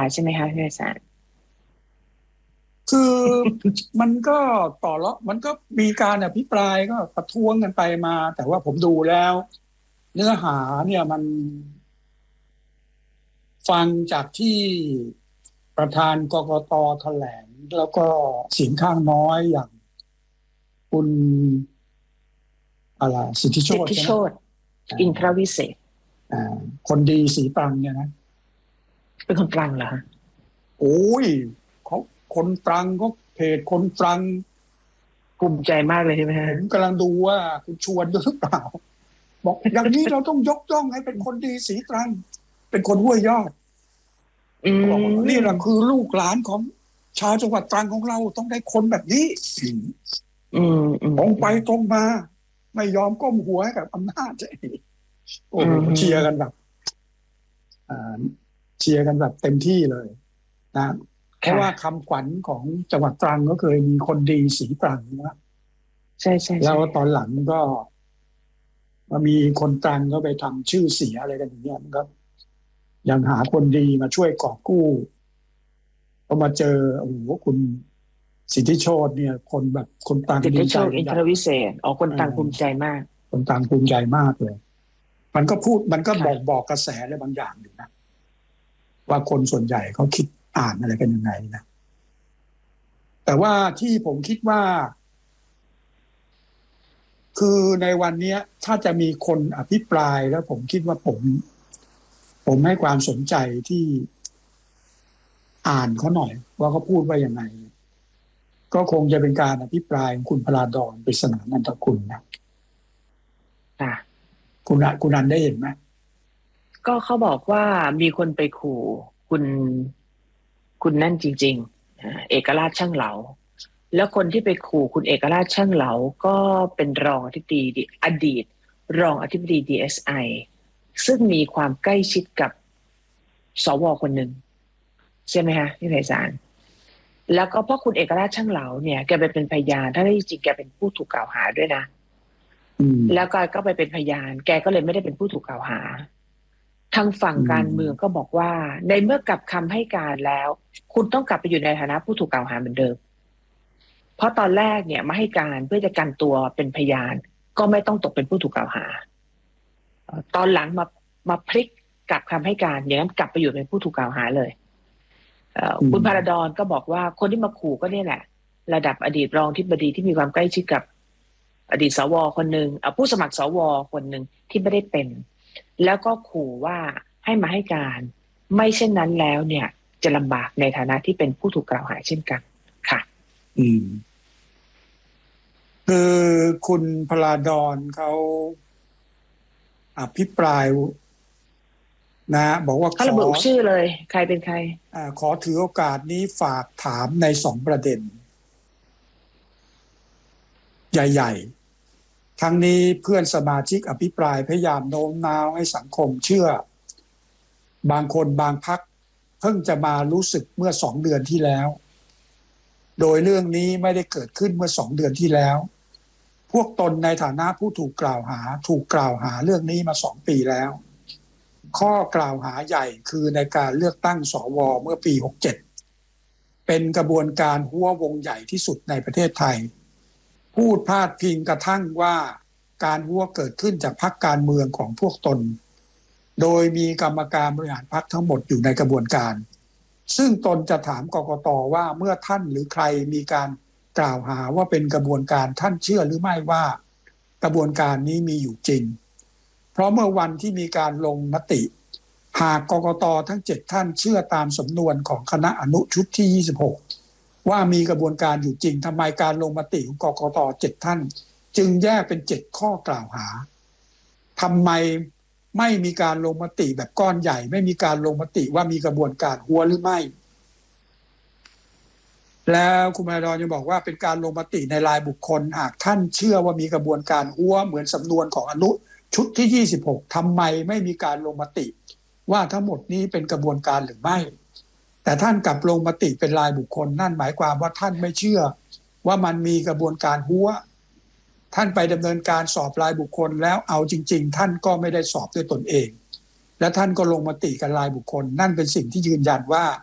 ใช่ไหมคะพี่ไพศาลคือมันก็ต่อแล้วมันก็มีการอภิปรายก็ประท้วงกันไปมาแต่ว่าผมดูแล้วเนื้อหาเนี่ยมันฟังจากที่ประธานกกตแถลงแล้วก็เสียงข้างน้อยอย่างคุณอะไรสิทธิโชสิทติใช่ไหมธิโชติอินทรวิเศษอ่าคนดีสีตรังเนี่ยนะเป็นคนตรังเหรอคะโอ้ยเขาคนตรังเขาเพจคนตรังภูมิใจมากเลยใช่ไหมฮะผมกำลังดูว่าคุณชวนด้วยหรือเปล่าบอกอย่างนี้เราต้องยกย่องให้เป็นคนดีสีตรังเป็นคนห้วยยอดอืเขาบอกว่านี่แหละมคือลูกหลานของชาวจังหวัดตรังของเราต้องได้คนแบบนี้อืมอืมตรงไปอืมตรงมาไม่ยอมก้มหัวให้กับอำนาจโอ้อืโหเชียร์กันมแบบอ่าเชียร์กันแบบเต็มที่เลยนะเพราะค่ะว่าคำขวัญของจังหวัดตรังก็เคยมีคนดีสีตรังนะใช่ใช่ใช่แล้วตอนหลังก็มามีคนตรังก็ไปทำชื่อเสียอะไรกันอย่างเงี้ยมันก็ยังหาคนดีมาช่วยกอบกู้ก็มาเจอโอ้โหคุณสิทธิโชติเนี่ยคนแบบคนตรังสิทดีใจธิโชคอินกันใหญ่ทรวิเศษอ๋อคนเออตรังภูมิใจมากคนตรังภูมิใจมากเลยมันก็พูดมันก็ค่ะบอกกระแสอะไรบางอย่างอยู่นะว่าคนส่วนใหญ่เขาคิดอ่านอะไรกันยังไงนะแต่ว่าที่ผมคิดว่าคือในวันนี้ถ้าจะมีคนอภิปรายแล้วผมคิดว่าผมให้ความสนใจที่อ่านเขาหน่อยว่าเขาพูดว่ายังไงก็คงจะเป็นการอภิปรายของคุณพลาดอนปริศนานันทกุลนะค่ะคุณนันได้เห็นไหมก็เขาบอกว่ามีคนไปขู่คุณคุณนั่นจริงๆเอกราชช่างเหลาแล้วคนที่ไปขู่คุณเอกราชช่างเหลาก็เป็นรองอธิบดีอดีตรองอธิบดี DSI ซึ่งมีความใกล้ชิดกับสวคนหนึ่งใช่ไหมคะพี่ไพศาลแล้วก็เพราะคุณเอกราชช่างเหลาเนี่ยแกไปเป็นพยานถ้าได้จริงแกเป็นผู้ถูกกล่าวหาด้วยนะอืมแล้วก็ไปเป็นพยานแกก็เลยไม่ได้เป็นผู้ถูกกล่าวหาทางฝั่งอืการเมืองก็มบอกว่าในเมื่อกลับคำให้การแล้วคุณต้องกลับไปอยู่ในฐานะผู้ถูกกล่าวหาเหมือนเดิมเพราะตอนแรกเนี่ยมาให้การเพื่อจะกันตัวเป็นพยานก็ไม่ต้องตกเป็นผู้ถูกกล่าวหาตอนหลังมาพลิกกลับคำให้การอย่างนั้นกลับไปอยู่เป็นผู้ถูกกล่าวหาเลยอืมคุณพาราดอนก็บอกว่าคนที่มาขู่ก็เนี่ยแหละระดับอดีตรองที่บดีที่มีความใกล้ชิดกับอดีตสวคนหนึ่งผู้สมัครสวคนหนึ่งที่ไม่ได้เป็นแล้วก็ขู่ว่าให้มาให้การไม่เช่นนั้นแล้วเนี่ยจะลำบากในฐานะที่เป็นผู้ถูกกล่าวหาเช่นกันค่ะอืมคือคุณพลาดอนเขาอภิปรายนะบอกว่าเขาระบุชื่อเลยใครเป็นใครขอถือโอกาสนี้ฝากถามใน2 ประเด็นใหญ่ๆทั้งนี้เพื่อนสมาชิกอภิปรายพยายามโน้มน้าวให้สังคมเชื่อบางคนบางพรรคเพิ่งจะมารู้สึกเมื่อ2 เดือนที่แล้วโดยเรื่องนี้ไม่ได้เกิดขึ้นเมื่อ2 เดือนที่แล้วพวกตนในฐานะผู้ถูกกล่าวหาเรื่องนี้มา2 ปีแล้วข้อกล่าวหาใหญ่คือในการเลือกตั้งสวเมื่อปี67เป็นกระบวนการหัววงใหญ่ที่สุดในประเทศไทยพูดพาดพิงกระทั่งว่าการหัวเกิดขึ้นจากพรรคการเมืองของพวกตนโดยมีกรรมการบริหารพรรคทั้งหมดอยู่ในกระบวนการซึ่งตนจะถามกกต.ว่าเมื่อท่านหรือใครมีการกล่าวหาว่าเป็นกระบวนการท่านเชื่อหรือไม่ว่ากระบวนการนี้มีอยู่จริงเพราะเมื่อวันที่มีการลงมติหากกกต.ทั้ง7 ท่านเชื่อตามสำนวนของคณะอนุชุดที่26ว่ามีกระบวนการอยู่จริงทำไมการลงมติของกกต7 ท่านจึงแยกเป็น7 ข้อกล่าวหาทำไมไม่มีการลงมติแบบก้อนใหญ่ไม่มีการลงมติว่ามีกระบวนการหัวหรือไม่แล้วคุณพาดอนยังบอกว่าเป็นการลงมติในรายบุคคลหากท่านเชื่อว่ามีกระบวนการหัวเหมือนสำนวนของอนุชุดที่26ทำไมไม่มีการลงมติว่าทั้งหมดนี้เป็นกระบวนการหรือไม่แต่ท่านกลับลงมติเป็นรายบุคคลนั่นหมายความว่าท่านไม่เชื่อว่ามันมีกระบวนการหัวท่านไปดำเนินการสอบรายบุคคลแล้วเอาจริงๆท่านก็ไม่ได้สอบด้วยตนเองและท่านก็ลงมติกับรายบุคคลนั่นเป็นสิ่งที่ยืนยันว่า